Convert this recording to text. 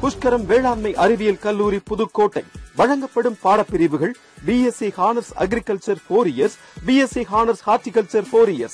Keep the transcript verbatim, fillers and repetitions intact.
புஷ்கரம் வேளாண்மை அறிவியல் கல்லூரி புதுக்கோட்டை. வழங்கப்படும் பாடப்பிரிவுகள்: BSc honours agriculture four years, BSc honours horticulture four years,